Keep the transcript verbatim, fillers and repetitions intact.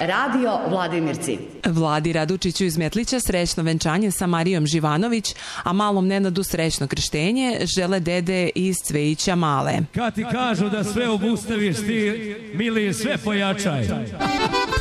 Radio Vladimirci. Vladi Radučiću iz Metlića srećno venčanje sa Marijom Živanović, a malom Nenadu srećno krštenje žele dede iz Cvejića Male. Kad ti kažu da sve obustaviš, ti, mili, sve pojačaj.